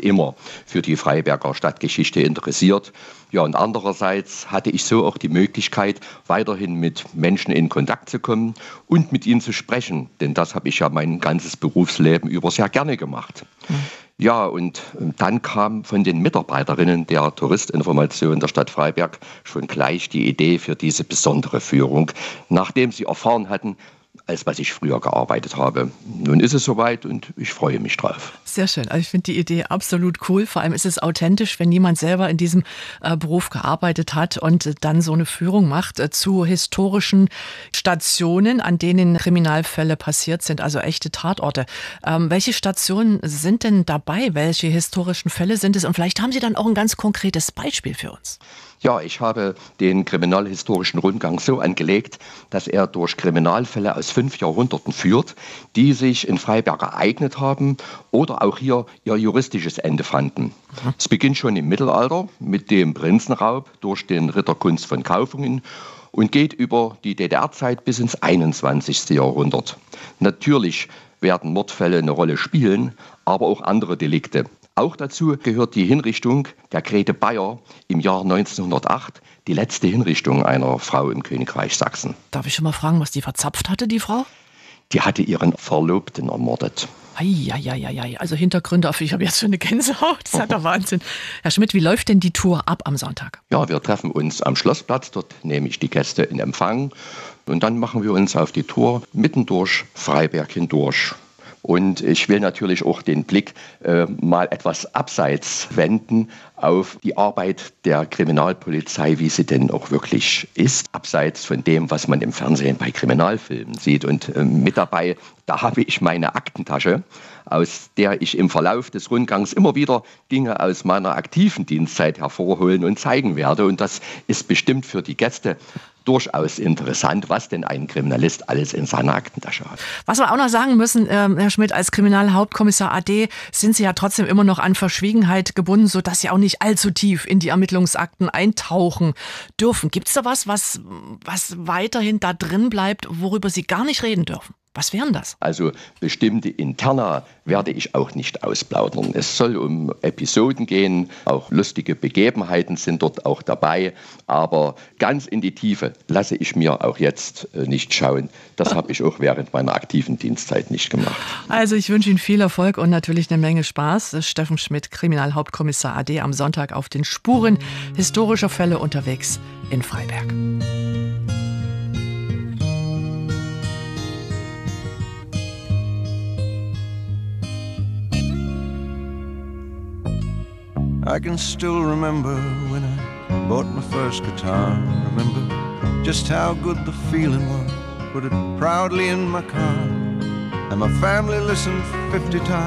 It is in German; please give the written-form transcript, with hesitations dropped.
immer für die Freiberger Stadtgeschichte interessiert. Ja, und andererseits hatte ich so auch die Möglichkeit, weiterhin mit Menschen in Kontakt zu kommen und mit ihnen zu sprechen. Denn das habe ich ja mein ganzes Berufsleben über sehr gerne gemacht. Ja, und dann kam von den Mitarbeiterinnen der Touristinformation der Stadt Freiberg schon gleich die Idee für diese besondere Führung, nachdem sie erfahren hatten, als was ich früher gearbeitet habe. Nun ist es soweit und ich freue mich drauf. Sehr schön. Also ich finde die Idee absolut cool. Vor allem ist es authentisch, wenn jemand selber in diesem Beruf gearbeitet hat und dann so eine Führung macht zu historischen Stationen, an denen Kriminalfälle passiert sind, also echte Tatorte. Welche Stationen sind denn dabei? Welche historischen Fälle sind es? Und vielleicht haben Sie dann auch ein ganz konkretes Beispiel für uns. Ja, ich habe den kriminalhistorischen Rundgang so angelegt, dass er durch Kriminalfälle aus 5 Jahrhunderten führt, die sich in Freiberg ereignet haben oder auch hier ihr juristisches Ende fanden. Es beginnt schon im Mittelalter mit dem Prinzenraub durch den Ritter Kunz von Kaufungen und geht über die DDR-Zeit bis ins 21. Jahrhundert. Natürlich werden Mordfälle eine Rolle spielen, aber auch andere Delikte. Auch dazu gehört die Hinrichtung der Grete Bayer im Jahr 1908, die letzte Hinrichtung einer Frau im Königreich Sachsen. Darf ich schon mal fragen, was die verzapft hatte, die Frau? Die hatte ihren Verlobten ermordet. Eieieiei, also Hintergründe, ich habe jetzt schon eine Gänsehaut, das ist ja der Wahnsinn. Herr Schmidt, wie läuft denn die Tour ab am Sonntag? Ja, wir treffen uns am Schlossplatz, dort nehme ich die Gäste in Empfang und dann machen wir uns auf die Tour mitten durch Freiberg hindurch. Und ich will natürlich auch den Blick mal etwas abseits wenden auf die Arbeit der Kriminalpolizei, wie sie denn auch wirklich ist, abseits von dem, was man im Fernsehen bei Kriminalfilmen sieht. Und mit dabei, da habe ich meine Aktentasche, aus der ich im Verlauf des Rundgangs immer wieder Dinge aus meiner aktiven Dienstzeit hervorholen und zeigen werde. Und das ist bestimmt für die Gäste durchaus interessant, was denn ein Kriminalist alles in seiner Aktentasche hat. Was wir auch noch sagen müssen, Herr Schmidt, als Kriminalhauptkommissar AD sind Sie ja trotzdem immer noch an Verschwiegenheit gebunden, sodass Sie auch nicht allzu tief in die Ermittlungsakten eintauchen dürfen. Gibt es da was weiterhin da drin bleibt, worüber Sie gar nicht reden dürfen? Was wären das? Also bestimmte Interna werde ich auch nicht ausplaudern. Es soll um Episoden gehen, auch lustige Begebenheiten sind dort auch dabei. Aber ganz in die Tiefe lasse ich mir auch jetzt nicht schauen. Das habe ich auch während meiner aktiven Dienstzeit nicht gemacht. Also ich wünsche Ihnen viel Erfolg und natürlich eine Menge Spaß. Steffen Schmidt, Kriminalhauptkommissar AD, am Sonntag auf den Spuren historischer Fälle unterwegs in Freiberg. I can still remember when I bought my first guitar. Remember just how good the feeling was. Put it proudly in my car, and my family listened 50 times.